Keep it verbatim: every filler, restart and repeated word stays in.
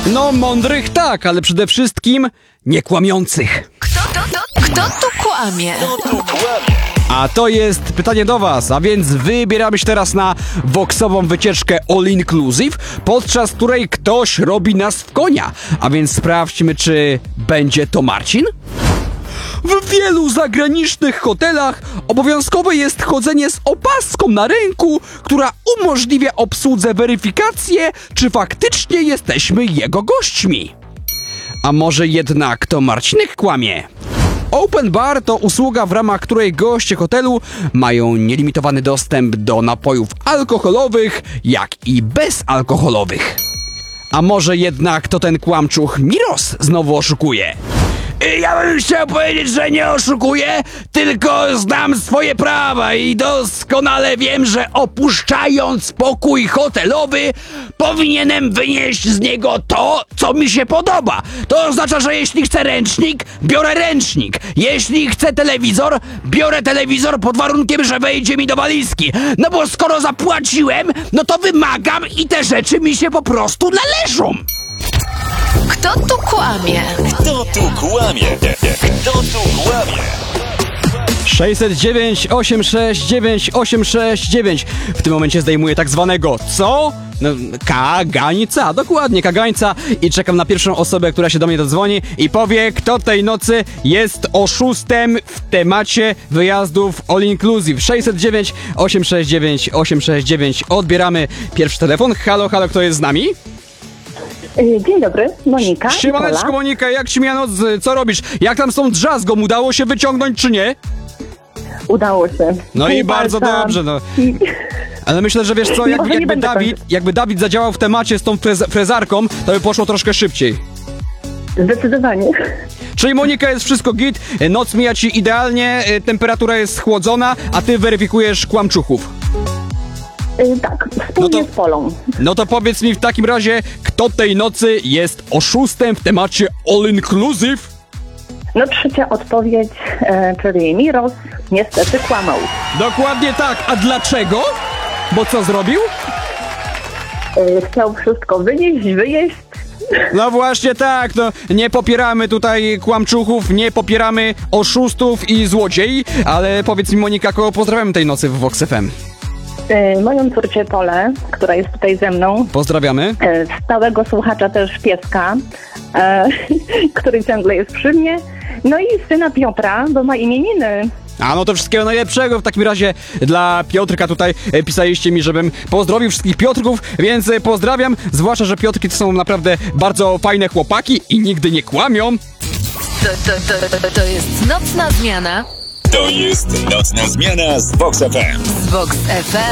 No, mądrych tak, ale przede wszystkim niekłamiących. Kto, kto, kto, kto tu kłamie? Kto tu kłamie? A to jest pytanie do was, a więc wybieramy się teraz na voxową wycieczkę all inclusive, podczas której ktoś robi nas w konia. A więc sprawdźmy, czy będzie to Marcin? W wielu zagranicznych hotelach obowiązkowe jest chodzenie z opaską na ręku, która umożliwia obsłudze weryfikację, czy faktycznie jesteśmy jego gośćmi. A może jednak to Marcinek kłamie? Open Bar to usługa, w ramach której goście hotelu mają nielimitowany dostęp do napojów alkoholowych, jak i bezalkoholowych. A może jednak to ten kłamczuch Miros znowu oszukuje? Ja bym chciał powiedzieć, że nie oszukuję, tylko znam swoje prawa i doskonale wiem, że opuszczając pokój hotelowy powinienem wynieść z niego to, co mi się podoba. To oznacza, że jeśli chcę ręcznik, biorę ręcznik. Jeśli chcę telewizor, biorę telewizor pod warunkiem, że wejdzie mi do walizki. No bo skoro zapłaciłem, no to wymagam i te rzeczy mi się po prostu należą. Kto tu kłamie? Kto tu kłamie? Kto tu kłamie? sześćset dziewięć, osiemset sześćdziesiąt dziewięć, osiemset sześćdziesiąt dziewięć. W tym momencie zdejmuję tak zwanego co? No, kagańca, dokładnie, kagańca. I czekam na pierwszą osobę, która się do mnie dodzwoni i powie, kto tej nocy jest oszustem w temacie wyjazdów all inclusive. sześćset dziewięć, osiemset sześćdziesiąt dziewięć, osiemset sześćdziesiąt dziewięć. Odbieramy pierwszy telefon. Halo, halo, kto jest z nami? Dzień dobry, Monika. Siemaneczko, Pola. Monika, jak ci mija noc? Co robisz? Jak tam z tą drzazgą? Udało się wyciągnąć, czy nie? Udało się. No i Nie bardzo walczam. dobrze, no. Ale myślę, że wiesz co, jak, Może nie jakby, będę Dawid, kończyć. jakby Dawid zadziałał w temacie z tą frez frezarką, to by poszło troszkę szybciej. Zdecydowanie. Czyli Monika, jest wszystko git, noc mija ci idealnie, temperatura jest schłodzona, a ty weryfikujesz kłamczuchów. Y, tak, wspólnie No to- z Polą. No to powiedz mi w takim razie, kto tej nocy jest oszustem w temacie all inclusive? No trzecia odpowiedź, e, czyli Miros, niestety kłamał. Dokładnie tak, a dlaczego? Bo co zrobił? E, chciał wszystko wynieść, wyjeść. No właśnie tak, no nie popieramy tutaj kłamczuchów, nie popieramy oszustów i złodziei, ale powiedz mi, Monika, kogo pozdrawiam tej nocy w Vox F M? E, moją córcię Polę, która jest tutaj ze mną. Pozdrawiamy. E, stałego słuchacza też pieska, e, który ciągle jest przy mnie. No i syna Piotra, bo ma imieniny. A no to wszystkiego najlepszego. W takim razie dla Piotrka tutaj e, pisaliście mi, żebym pozdrowił wszystkich Piotrków, więc e, pozdrawiam, zwłaszcza, że Piotrki to są naprawdę bardzo fajne chłopaki i nigdy nie kłamią. To, to, to, to jest nocna zmiana To jest nocna zmiana z Vox F M. z Vox F M.